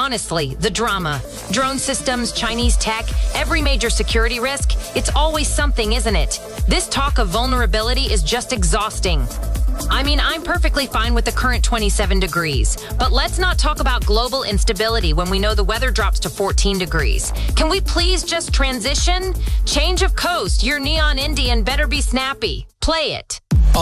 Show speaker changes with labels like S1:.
S1: honestly, the drama. Drone systems, Chinese tech, every major security risk, it's always something, isn't it? This talk of vulnerability is just exhausting. I mean, I'm perfectly fine with the current 27 degrees, but let's not talk about global instability when we know the weather drops to 14 degrees. Can we please just transition? Change of coast, your neon Indian better be snappy. Play it.